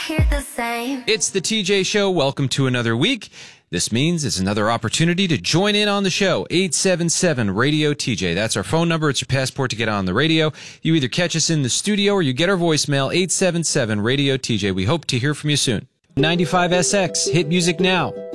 Hear the same. It's the TJ Show. Welcome to another week. This means it's another opportunity to join in on the show. 877-RADIO-TJ. That's our phone number. It's your passport to get on the radio. You either catch us in the studio or you get our voicemail, 877-RADIO-TJ. We hope to hear from you soon. 95SX, hit music now.